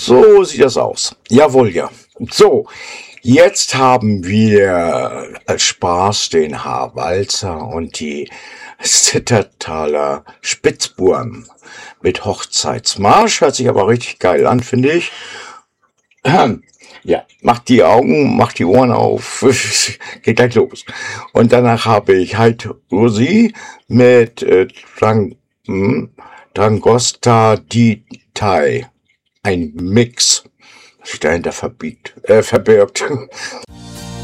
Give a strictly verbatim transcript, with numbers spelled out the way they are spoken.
So sieht das aus. Jawohl, ja. So, jetzt haben wir als Spaß den Haarwalzer und die Zittertaler Spitzbuben mit Hochzeitsmarsch. Hört sich aber richtig geil an, finde ich. Ja, macht die Augen, macht die Ohren auf. Geht gleich los. Und danach habe ich halt Rosi mit äh, Drang, hm, Drangosta di Thai. Ein Mix, was sich dahinter verbiegt, äh, verbirgt.